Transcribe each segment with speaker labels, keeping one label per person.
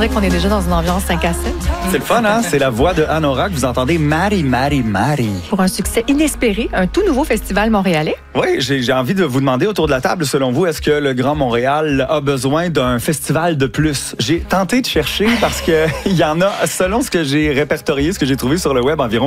Speaker 1: dirait qu'on est déjà dans une ambiance 5 à 7.
Speaker 2: C'est le fun, hein? C'est la voix de Anora que vous entendez, Marie.
Speaker 1: Pour un succès inespéré, un tout nouveau festival montréalais.
Speaker 2: Oui, j'ai envie de vous demander autour de la table, selon vous, est-ce que le Grand Montréal a besoin d'un festival de plus? J'ai tenté de chercher parce que il y en a, selon ce que j'ai répertorié, ce que j'ai trouvé sur le web, environ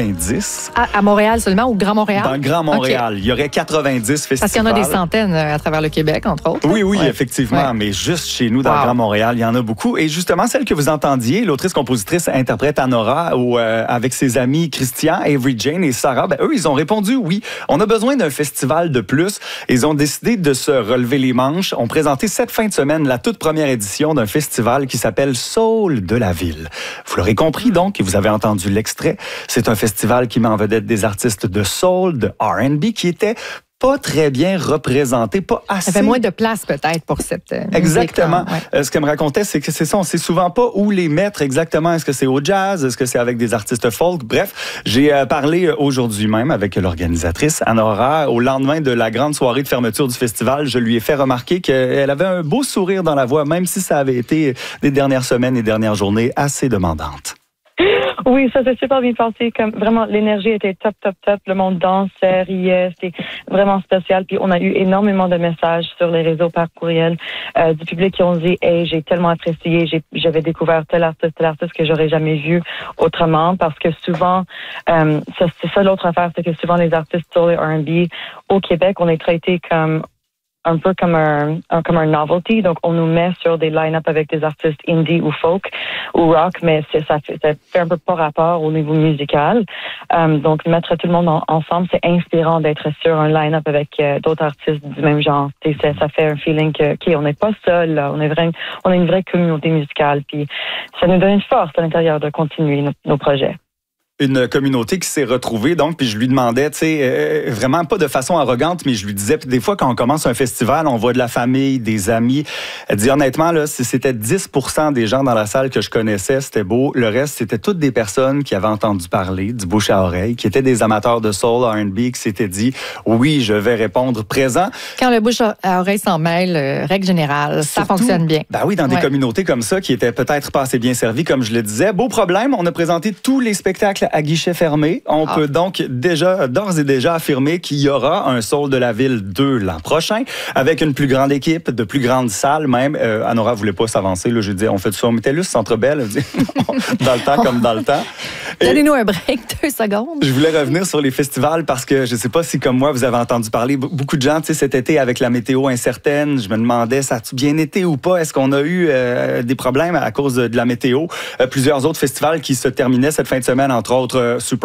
Speaker 2: 90.
Speaker 1: À Montréal seulement ou Grand Montréal?
Speaker 2: Dans le Grand Montréal, il y aurait 90 festivals.
Speaker 1: Parce qu'il y en a des centaines à travers le Québec, entre autres.
Speaker 2: Oui,
Speaker 1: Ouais.
Speaker 2: effectivement,
Speaker 1: Ouais.
Speaker 2: mais juste chez nous, dans le Grand Montréal, il y en a beaucoup. Et justement, celle que vous entendiez, l'autrice, compositrice, interprète Anora, avec ses amis Christian, Avery Jane et Sarah, eux, ils ont répondu oui. On a besoin d'un festival de plus. Ils ont décidé de se relever les manches. On présenté cette fin de semaine la toute première édition d'un festival qui s'appelle Soul de la Ville. Vous l'aurez compris donc, et vous avez entendu l'extrait. C'est un festival qui met en vedette des artistes de soul, de R&B qui étaient pas très bien représenté, pas assez.
Speaker 1: Ça fait moins de place peut-être pour cette
Speaker 2: Exactement.
Speaker 1: musique, ouais.
Speaker 2: Ce qu'elle me racontait, c'est que c'est ça, on sait souvent pas où les mettre exactement. Est-ce que c'est au jazz? Est-ce que c'est avec des artistes folk? Bref, j'ai parlé aujourd'hui même avec l'organisatrice Anora. Au lendemain de la grande soirée de fermeture du festival, je lui ai fait remarquer qu'elle avait un beau sourire dans la voix, même si ça avait été des dernières semaines et dernières journées assez demandantes.
Speaker 3: Oui, ça s'est super bien passé. Comme vraiment, l'énergie était top. Le monde dansait, riait. C'était vraiment spécial. Puis on a eu énormément de messages sur les réseaux par courriel du public qui ont dit, hey, j'ai tellement apprécié. J'avais découvert tel artiste que j'aurais jamais vu autrement. Parce que souvent, c'est ça l'autre affaire, c'est que souvent les artistes sur les R&B au Québec, on est traités comme un peu comme un novelty. Donc, on nous met sur des line-up avec des artistes indie ou folk ou rock, mais ça fait un peu pas rapport au niveau musical. Donc, mettre tout le monde ensemble, c'est inspirant d'être sur un line-up avec d'autres artistes du même genre. Ça fait un feeling que, OK, on n'est pas seul, là. On a une vraie communauté musicale. Puis, ça nous donne une force à l'intérieur de continuer nos projets.
Speaker 2: Une communauté qui s'est retrouvée, donc, puis je lui demandais, tu sais, vraiment pas de façon arrogante, mais je lui disais, puis des fois, quand on commence un festival, on voit de la famille, des amis. Elle dit, honnêtement, là, si c'était 10% des gens dans la salle que je connaissais, c'était beau. Le reste, c'était toutes des personnes qui avaient entendu parler, du bouche à oreille, qui étaient des amateurs de soul, R&B, qui s'étaient dit, oui, je vais répondre présent.
Speaker 1: Quand le bouche à oreille s'en mêle, règle générale, ça fonctionne bien.
Speaker 2: Ben oui, dans des communautés comme ça, qui étaient peut-être pas assez bien servies, comme je le disais. Beau problème, on a présenté tous les spectacles à guichet fermé. On peut donc d'ores et déjà affirmer qu'il y aura un Soul de la Ville 2 l'an prochain, avec une plus grande équipe, de plus grandes salles même. Anora voulait pas s'avancer. Là, je dis, on fait ça, on mettait juste Centre Bell. Dans le temps comme dans le temps.
Speaker 1: Donnez-nous un break, 2 secondes.
Speaker 2: Je voulais revenir sur les festivals parce que je sais pas si, comme moi, vous avez entendu parler, beaucoup de gens, tu sais, cet été, avec la météo incertaine, je me demandais, ça a-tu bien été ou pas? Est-ce qu'on a eu des problèmes à cause de la météo? Plusieurs autres festivals qui se terminaient cette fin de semaine, entre autres Super